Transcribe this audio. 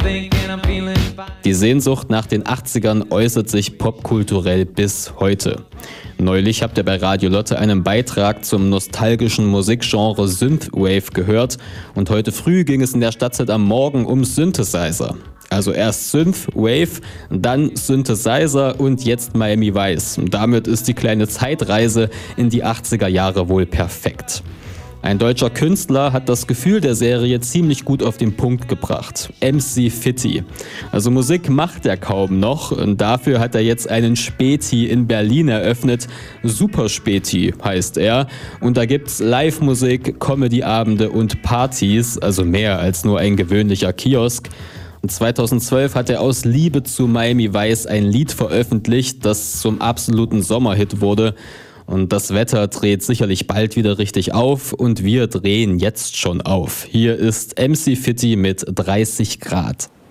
Die Sehnsucht nach den 80ern äußert sich popkulturell bis heute. Neulich habt ihr bei Radio Lotte einen Beitrag zum nostalgischen Musikgenre Synthwave gehört und heute früh ging es in der Stadtzeit am Morgen um Synthesizer. Also erst Synthwave, dann Synthesizer und jetzt Miami Vice. Damit ist die kleine Zeitreise in die 80er Jahre wohl perfekt. Ein deutscher Künstler hat das Gefühl der Serie ziemlich gut auf den Punkt gebracht. MC Fitti. Also Musik macht er kaum noch und dafür hat er jetzt einen Späti in Berlin eröffnet. Super Späti heißt er. Und da gibt's Live-Musik, Comedy-Abende und Partys, also mehr als nur ein gewöhnlicher Kiosk. Und 2012 hat er aus Liebe zu Miami Vice ein Lied veröffentlicht, das zum absoluten Sommerhit wurde. Und das Wetter dreht sicherlich bald wieder richtig auf und wir drehen jetzt schon auf. Hier ist MC Fitti mit 30 Grad.